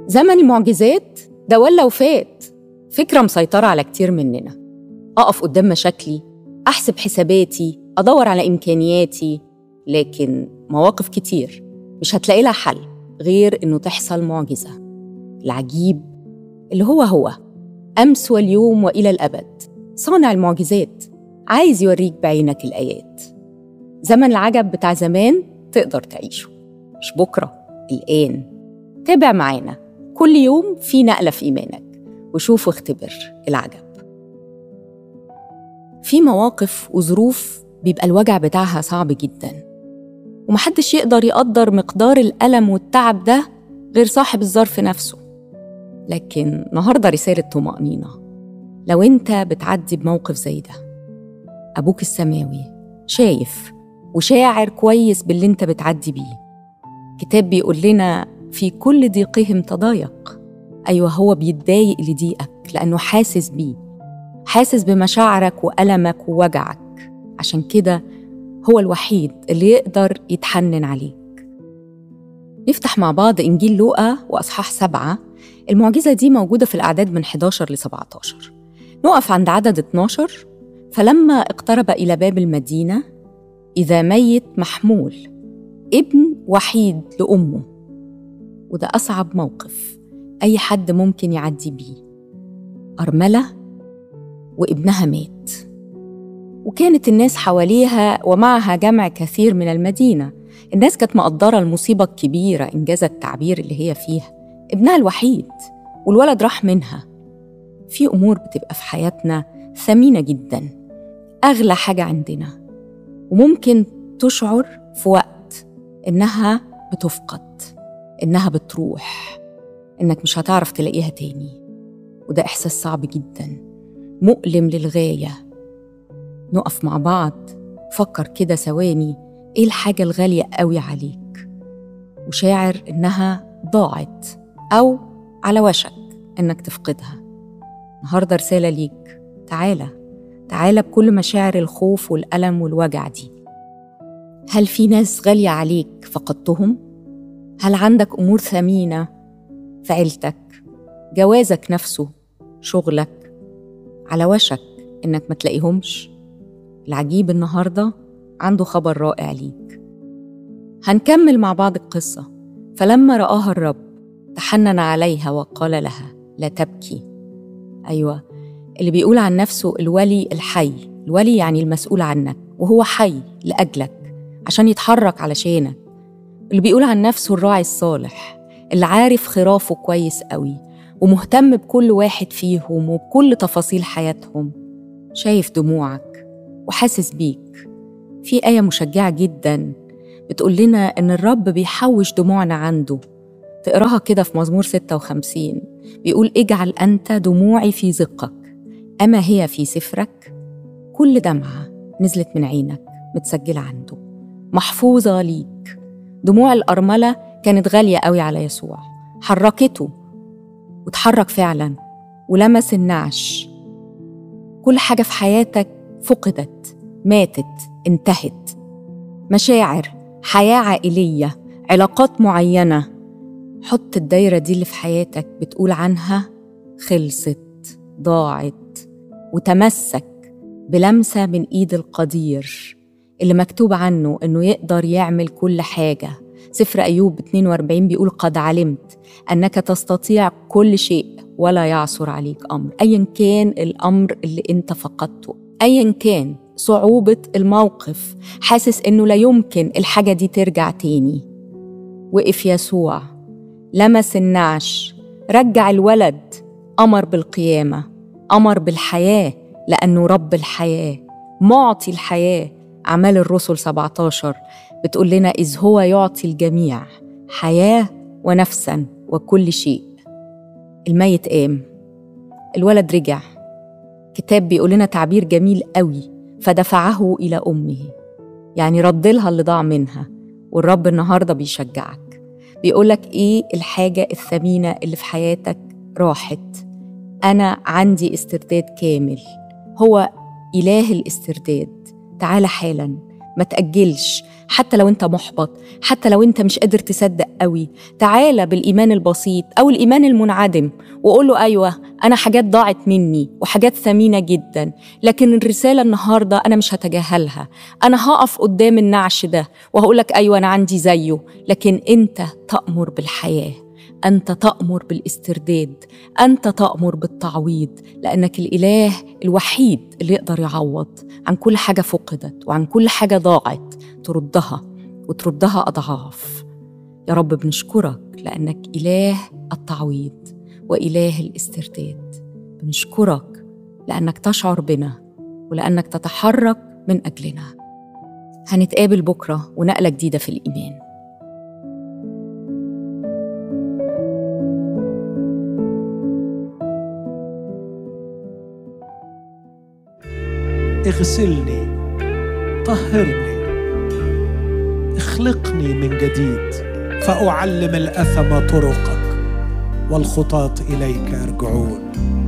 زمن المعجزات ده ولا وفات، فكرة مسيطرة على كتير مننا. أقف قدام مشاكلي، أحسب حساباتي، أدور على إمكانياتي، لكن مواقف كتير مش هتلاقي لها حل غير إنه تحصل معجزة. العجيب اللي هو أمس واليوم وإلى الأبد، صانع المعجزات عايز يوريك بعينك الآيات. زمن العجب بتاع زمان تقدر تعيشه، مش بكرة، الآن. تابع معانا كل يوم في نقلة في إيمانك، وشوف واختبر العجب. في مواقف وظروف بيبقى الوجع بتاعها صعب جدا، ومحدش يقدر يقدر مقدار الألم والتعب ده غير صاحب الظرف نفسه. لكن النهاردة رسالة طمأنينة. لو انت بتعدي بموقف زي ده، أبوك السماوي شايف وشاعر كويس باللي انت بتعدي بيه. كتاب بيقول لنا في كل ضيقهم تضايق. أيوة، هو بيتضايق لضيقك لأنه حاسس بيه، حاسس بمشاعرك وألمك ووجعك. عشان كده هو الوحيد اللي يقدر يتحنن عليك. نفتح مع بعض إنجيل لوقا وأصحاح 7. المعجزة دي موجودة في الأعداد من 11 ل 17. نقف عند عدد 12. فلما اقترب إلى باب المدينة إذا ميت محمول، ابن وحيد لأمه. وده أصعب موقف أي حد ممكن يعدي بيه. أرملة وابنها مات، وكانت الناس حواليها ومعها جمع كثير من المدينة. الناس كانت مقدرة المصيبة الكبيرة، إنجاز التعبير اللي هي فيها. ابنها الوحيد والولد راح منها. في أمور بتبقى في حياتنا ثمينة جدا، أغلى حاجة عندنا، وممكن تشعر في وقت إنها بتفقد، إنها بتروح، إنك مش هتعرف تلاقيها تاني. وده إحساس صعب جدا، مؤلم للغاية. نقف مع بعض، فكر كده ثواني، إيه الحاجة الغالية قوي عليك وشاعر إنها ضاعت أو على وشك إنك تفقدها؟ النهاردة رسالة ليك، تعالى بكل مشاعر الخوف والألم والوجع دي. هل في ناس غالية عليك فقدتهم؟ هل عندك أمور ثمينة في عيلتك، جوازك نفسه، شغلك، على وشك إنك ما تلاقيهمش؟ العجيب النهاردة عنده خبر رائع ليك. هنكمل مع بعض القصة. فلما رآها الرب تحنن عليها وقال لها لا تبكي. أيوة، اللي بيقول عن نفسه الولي الحي، الولي يعني المسؤول عنك، وهو حي لأجلك عشان يتحرك علشانك. اللي بيقول عن نفسه الراعي الصالح، اللي عارف خرافه كويس قوي ومهتم بكل واحد فيهم وبكل تفاصيل حياتهم، شايف دموعك وحاسس بيك. في آية مشجعة جدا بتقول لنا إن الرب بيحوش دموعنا عنده. تقراها كده في مزمور 56، بيقول اجعل أنت دموعي في زقك، أما هي في سفرك. كل دمعة نزلت من عينك متسجلة عنده، محفوظة ليك. دموع الأرملة كانت غالية قوي على يسوع، حركته وتحرك فعلا ولمس النعش. كل حاجة في حياتك فقدت، ماتت، انتهت. مشاعر، حياة عائلية، علاقات معينة. حط الدايرة دي اللي في حياتك بتقول عنها خلصت، ضاعت، وتمسك بلمسة من إيد القدير اللي مكتوب عنه إنه يقدر يعمل كل حاجة. سفر أيوب 42 بيقول قد علمت أنك تستطيع كل شيء ولا يعثر عليك أمر. أيا كان الأمر اللي أنت فقدته، أيا كان صعوبة الموقف، حاسس إنه لا يمكن الحاجة دي ترجع تاني، وقف يسوع، لمس النعش، رجع الولد، أمر بالقيامة، أمر بالحياة، لأنه رب الحياة، معطي الحياة. أعمال الرسل 17 بتقول لنا إذ هو يعطي الجميع حياة ونفسا وكل شيء. الميت قام، الولد رجع. كتاب بيقول لنا تعبير جميل قوي، فدفعه إلى أمه، يعني رد لها اللي ضاع منها. والرب النهاردة بيشجعك، بيقولك إيه الحاجة الثمينة اللي في حياتك راحت. أنا عندي استرداد كامل، هو إله الاسترداد. تعال حالا، ما تأجلش، حتى لو أنت محبط، حتى لو أنت مش قادر تصدق قوي، تعالى بالإيمان البسيط أو الإيمان المنعدم وقول له أيوة أنا حاجات ضاعت مني وحاجات ثمينة جدا، لكن الرسالة النهاردة أنا مش هتجاهلها. أنا هقف قدام النعش ده وهقولك أيوة أنا عندي زيه، لكن أنت تأمر بالحياة، أنت تأمر بالاسترداد، أنت تأمر بالتعويض، لأنك الإله الوحيد اللي يقدر يعوض عن كل حاجة فقدت وعن كل حاجة ضاعت، تردها وتردها أضعاف. يا رب بنشكرك لأنك إله التعويض وإله الاسترداد. بنشكرك لأنك تشعر بنا ولأنك تتحرك من أجلنا. هنتقابل بكرة ونقلة جديدة في الإيمان. اغسلني، طهرني، اخلقني من جديد، فأعلم الأثم طرقك والخطاة إليك يرجعون.